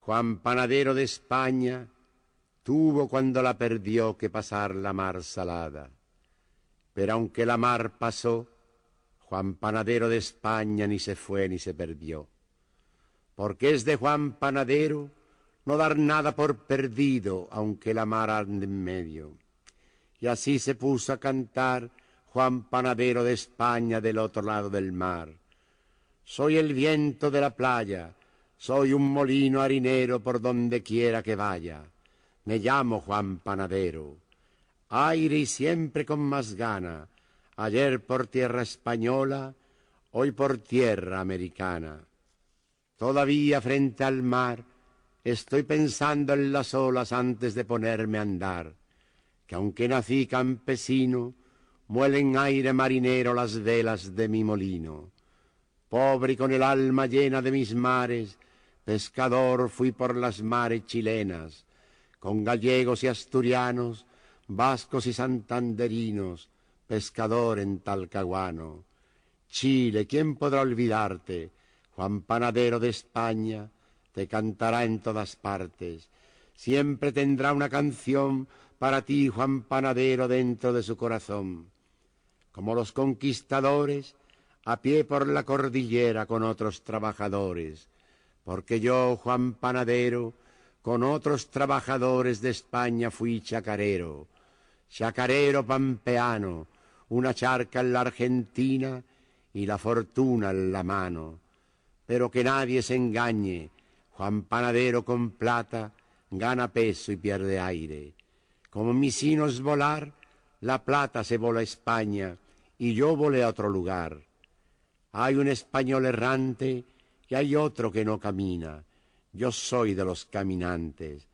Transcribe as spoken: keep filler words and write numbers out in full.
Juan Panadero de España tuvo cuando la perdió que pasar la mar salada. Pero aunque la mar pasó, Juan Panadero de España ni se fue ni se perdió. Porque es de Juan Panadero no dar nada por perdido, aunque la mar ande en medio. Y así se puso a cantar Juan Panadero de España del otro lado del mar. Soy el viento de la playa, soy un molino harinero por donde quiera que vaya. Me llamo Juan Panadero, aire y siempre con más gana, ayer por tierra española, hoy por tierra americana. Todavía frente al mar estoy pensando en las olas antes de ponerme a andar, que aunque nací campesino, muelen aire marinero las velas de mi molino. Pobre y con el alma llena de mis mares, pescador fui por las mares chilenas, con gallegos y asturianos, vascos y santanderinos, pescador en Talcahuano. Chile, ¿quién podrá olvidarte? Juan Panadero de España te cantará en todas partes. Siempre tendrá una canción para ti, Juan Panadero, dentro de su corazón. Como los conquistadores, a pie por la cordillera con otros trabajadores, porque yo, Juan Panadero, con otros trabajadores de España fui chacarero, chacarero pampeano, una charca en la Argentina y la fortuna en la mano. Pero que nadie se engañe, Juan Panadero con plata gana peso y pierde aire. Como mi sino es volar, la plata se vola a España y yo volé a otro lugar. Hay un español errante y hay otro que no camina. Yo soy de los caminantes.